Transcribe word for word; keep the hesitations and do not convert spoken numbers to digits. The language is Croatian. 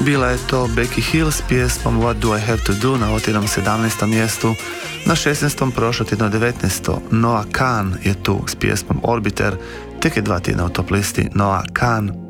Bila je to Becky Hill s pjesmom What Do I Have To Do na otjednom sedamnaestom mjestu. Na šesnaestom prošlo tjedno devetnaesto Noah Kahan je tu s pjesmom Orbiter, tek je dva tjedna u top listi Noah Kahan.